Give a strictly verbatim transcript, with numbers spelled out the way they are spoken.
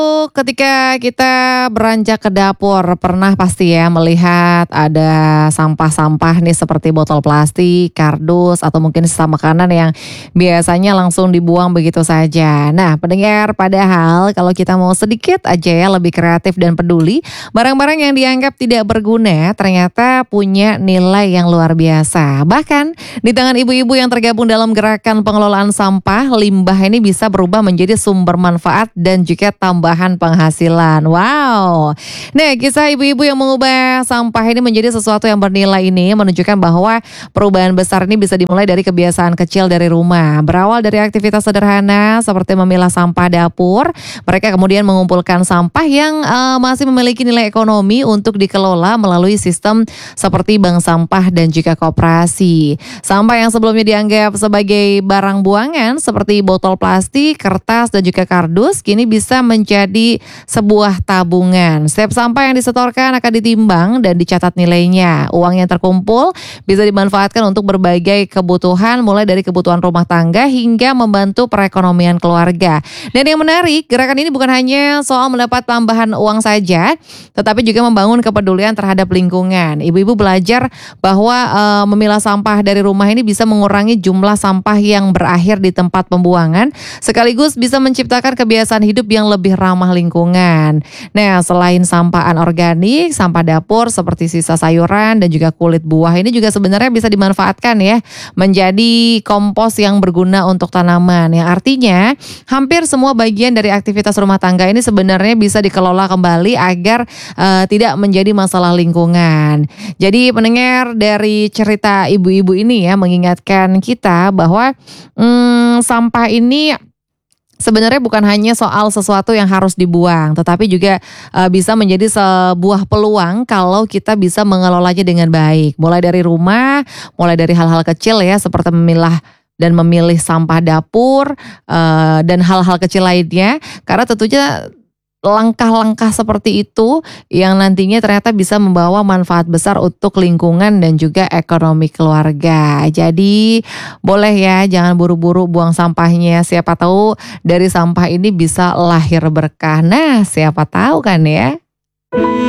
Ketika kita beranjak ke dapur, pernah pasti ya melihat ada sampah-sampah nih seperti botol plastik, kardus, atau mungkin sisa makanan yang biasanya langsung dibuang begitu saja. Nah, pendengar, padahal kalau kita mau sedikit aja ya lebih kreatif dan peduli, barang-barang yang dianggap tidak berguna ternyata punya nilai yang luar biasa. Bahkan di tangan ibu-ibu yang tergabung dalam gerakan pengelolaan sampah, limbah ini bisa berubah menjadi sumber manfaat dan juga tambahan penghasilan. Wow. Nah, kisah ibu-ibu yang mengubah sampah ini menjadi sesuatu yang bernilai ini menunjukkan bahwa perubahan besar ini bisa dimulai dari kebiasaan kecil dari rumah. Berawal dari aktivitas sederhana seperti memilah sampah dapur, mereka kemudian mengumpulkan sampah yang uh, masih memiliki nilai ekonomi untuk dikelola melalui sistem seperti bank sampah dan juga koperasi. Sampah yang sebelumnya dianggap sebagai barang buangan seperti botol plastik, kertas, dan juga kardus kini bisa menjadi sebuah tabungan. Setiap sampah yang disetorkan akan ditimbang dan dicatat nilainya. Uang yang terkumpul bisa dimanfaatkan untuk berbagai kebutuhan, mulai dari kebutuhan rumah tangga hingga membantu perekonomian keluarga. Dan yang menarik, gerakan ini bukan hanya soal mendapat tambahan uang saja, tetapi juga membangun kepedulian terhadap lingkungan. Ibu-ibu belajar bahwa e, memilah sampah dari rumah ini bisa mengurangi jumlah sampah yang berakhir di tempat pembuangan, sekaligus bisa menciptakan kebiasaan hidup yang lebih ramah lingkungan. Nah, selain sampah anorganik, sampah dapur seperti sisa sayuran dan juga kulit buah ini juga sebenarnya bisa dimanfaatkan ya menjadi kompos yang berguna untuk tanaman. Yang artinya hampir semua bagian dari aktivitas rumah tangga ini sebenarnya bisa dikelola kembali agar uh, tidak menjadi masalah lingkungan. Jadi pendengar, dari cerita ibu-ibu ini ya mengingatkan kita bahwa hmm, sampah ini sebenarnya bukan hanya soal sesuatu yang harus dibuang, tetapi juga uh, bisa menjadi sebuah peluang kalau kita bisa mengelolanya dengan baik. Mulai dari rumah, mulai dari hal-hal kecil ya seperti memilah dan memilih sampah dapur uh, dan hal-hal kecil lainnya. Karena tentunya langkah-langkah seperti itu yang nantinya ternyata bisa membawa manfaat besar untuk lingkungan dan juga ekonomi keluarga. Jadi boleh ya, jangan buru-buru buang sampahnya. Siapa tahu dari sampah ini bisa lahir berkah. Nah, siapa tahu kan ya.